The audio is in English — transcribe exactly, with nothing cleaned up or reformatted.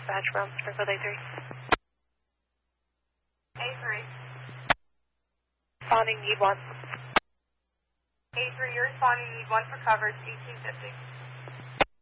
Badge from Springfield A three. A three. Responding, need one. A three, you're responding, need one for coverage, eighteen fifty.